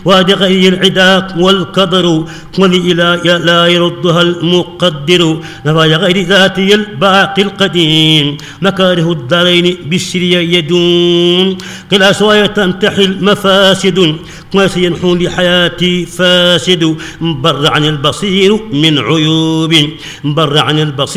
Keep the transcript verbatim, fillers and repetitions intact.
وهذه غير العداء والقدر ولإلى لا يردها المقدر نفى غير ذاتي الباقي القديم مكاره الدارين بالسري يدون قل سوايا تنتحي المفاسد وسينحو لحياتي فاسد بر عن البصير من عيوب بر عن البصير